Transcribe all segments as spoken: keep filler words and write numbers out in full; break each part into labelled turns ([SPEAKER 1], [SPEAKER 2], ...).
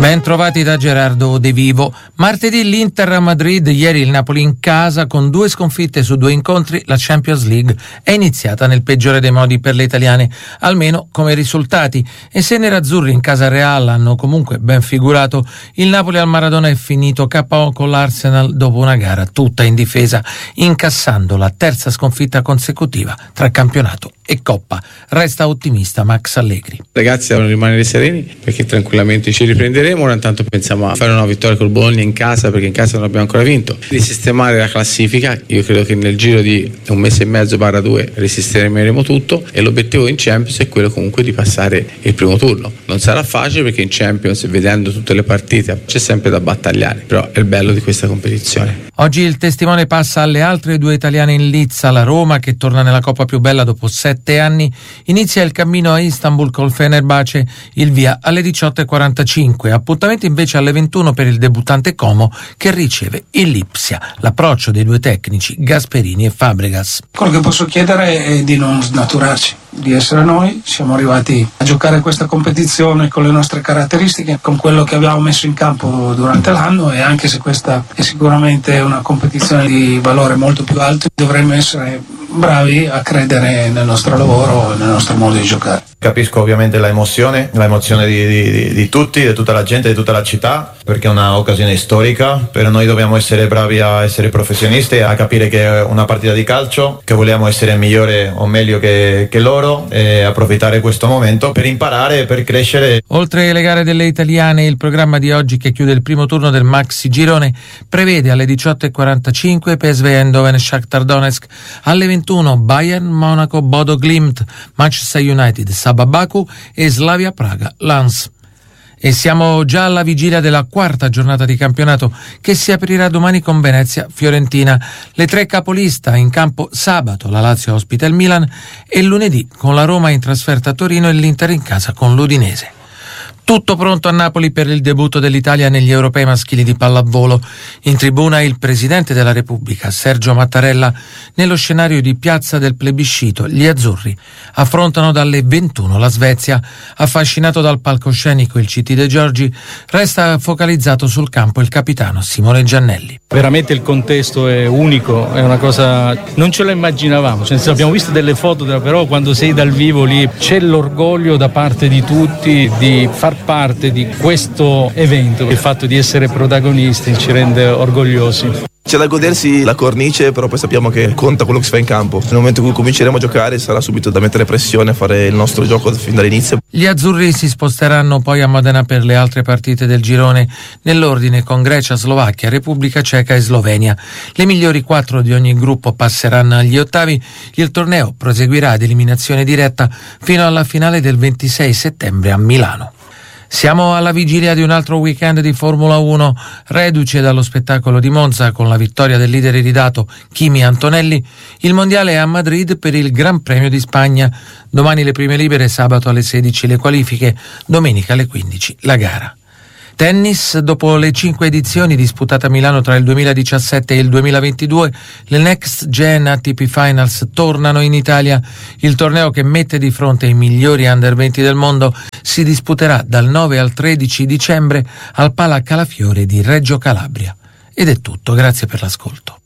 [SPEAKER 1] Ben trovati da Gerardo De Vivo. Martedì l'Inter a Madrid, ieri il Napoli in casa. Con due sconfitte su due incontri, la Champions League è iniziata nel peggiore dei modi per le italiane, almeno come risultati. E se i nerazzurri in casa Real hanno comunque ben figurato, il Napoli al Maradona è finito K O con l'Arsenal dopo una gara tutta in difesa, incassando la terza sconfitta consecutiva tra campionato e Coppa. Resta ottimista Max Allegri.
[SPEAKER 2] Ragazzi, devono rimanere sereni perché tranquillamente ci riprenderemo. Ora intanto pensiamo a fare una vittoria col Bologna in casa, perché in casa non abbiamo ancora vinto, di sistemare la classifica. Io credo che nel giro di un mese e mezzo barra due risistemeremo tutto, e l'obiettivo in Champions è quello comunque di passare il primo turno. Non sarà facile perché in Champions, vedendo tutte le partite, c'è sempre da battagliare, però è il bello di questa competizione.
[SPEAKER 1] Oggi il testimone passa alle altre due italiane in lizza. La Roma, che torna nella Coppa più bella dopo sette anni, inizia il cammino a Istanbul col Fenerbahce, il via alle diciotto e quarantacinque. Appuntamento invece alle ventuno per il debuttante Como, che riceve il Lipsia. L'approccio dei due tecnici, Gasperini e Fabregas.
[SPEAKER 3] Quello che posso chiedere è di non snaturarci, di essere noi. Siamo arrivati a giocare questa competizione con le nostre caratteristiche, con quello che abbiamo messo in campo durante l'anno, e anche se questa è sicuramente una competizione di valore molto più alto, dovremmo essere bravi a credere nel nostro lavoro e nel nostro modo di giocare.
[SPEAKER 4] Capisco ovviamente la emozione, la emozione di, di, di tutti, di tutta la gente, di tutta la città, perché è un'occasione storica, però noi dobbiamo essere bravi a essere professionisti, a capire che è una partita di calcio, che vogliamo essere migliore o meglio che, che loro, e approfittare questo momento per imparare, per crescere.
[SPEAKER 1] Oltre alle gare delle italiane, il programma di oggi, che chiude il primo turno del Maxi Girone, prevede alle diciotto e quarantacinque P S V Eindhoven Shakhtar Donetsk, alle ventuno Bayern Monaco Bodo Glimt, Manchester United Sabah Baku e Slavia Praga Lens. E siamo già alla vigilia della quarta giornata di campionato, che si aprirà domani con Venezia Fiorentina. Le tre capolista in campo sabato, la Lazio ospita il Milan, e lunedì con la Roma in trasferta a Torino e l'Inter in casa con l'Udinese. Tutto pronto a Napoli per il debutto dell'Italia negli europei maschili di pallavolo. In tribuna il Presidente della Repubblica, Sergio Mattarella. Nello scenario di piazza del plebiscito, gli azzurri affrontano dalle ventuno la Svezia. Affascinato dal palcoscenico il C T De Giorgi, resta focalizzato sul campo il capitano Simone Giannelli.
[SPEAKER 5] Veramente il contesto è unico, è una cosa, non ce lo immaginavamo, cioè, abbiamo visto delle foto, però quando sei dal vivo lì c'è l'orgoglio da parte di tutti di far parte di questo evento. Il fatto di essere protagonisti ci rende orgogliosi.
[SPEAKER 6] C'è da godersi la cornice, però poi sappiamo che conta quello che si fa in campo. Nel momento in cui cominceremo a giocare sarà subito da mettere pressione, a fare il nostro gioco fin dall'inizio.
[SPEAKER 1] Gli azzurri si sposteranno poi a Modena per le altre partite del girone, nell'ordine con Grecia, Slovacchia, Repubblica Ceca e Slovenia. Le migliori quattro di ogni gruppo passeranno agli ottavi. Il torneo proseguirà ad eliminazione diretta fino alla finale del ventisei settembre a Milano. Siamo alla vigilia di un altro weekend di Formula uno, reduce dallo spettacolo di Monza con la vittoria del leader iridato Kimi Antonelli. Il mondiale è a Madrid per il Gran Premio di Spagna. Domani le prime libere, sabato alle sedici le qualifiche, domenica alle quindici la gara. Tennis, dopo le cinque edizioni disputate a Milano tra il duemiladiciassette e il duemilaventidue, le Next Gen A T P Finals tornano in Italia. Il torneo, che mette di fronte i migliori under venti del mondo, si disputerà dal nove al tredici dicembre al Pala Calafiore di Reggio Calabria. Ed è tutto, grazie per l'ascolto.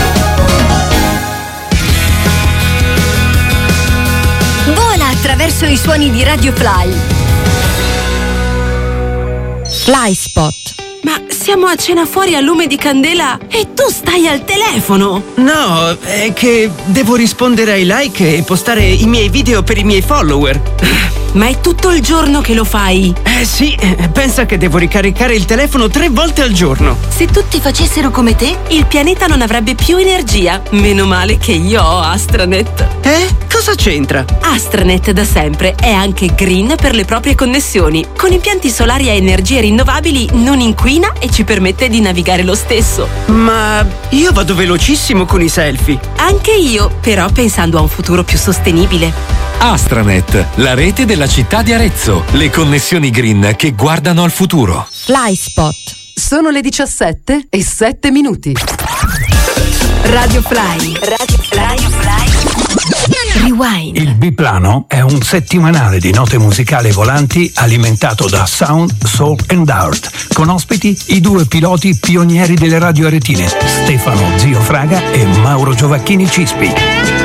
[SPEAKER 7] Vola attraverso i suoni di Radio Fly. Fly Spot.
[SPEAKER 8] Ma siamo a cena fuori a lume di candela e tu stai al telefono!
[SPEAKER 9] No, è che devo rispondere ai like e postare i miei video per i miei follower.
[SPEAKER 8] Ma è tutto il giorno che lo fai?
[SPEAKER 9] Eh sì, pensa che devo ricaricare il telefono tre volte al giorno.
[SPEAKER 8] Se tutti facessero come te, il pianeta non avrebbe più energia. Meno male che io ho Astranet.
[SPEAKER 9] Eh? Cosa c'entra?
[SPEAKER 8] Astranet da sempre è anche green per le proprie connessioni. Con impianti solari a energie rinnovabili non inquina e ci permette di navigare lo stesso.
[SPEAKER 9] Ma io vado velocissimo con i selfie.
[SPEAKER 8] Anche io, però pensando a un futuro più sostenibile.
[SPEAKER 10] Astranet, la rete della città di Arezzo. Le connessioni green che guardano al futuro.
[SPEAKER 7] Fly Spot.
[SPEAKER 11] Sono le diciassette e sette minuti.
[SPEAKER 7] Radio Fly. Radio Fly. Radio Fly. Rewind.
[SPEAKER 12] Il Biplano è un settimanale di note musicali volanti alimentato da sound, soul and art, con ospiti i due piloti pionieri delle radio aretine, Stefano Zio Fraga e Mauro Giovacchini Cispi.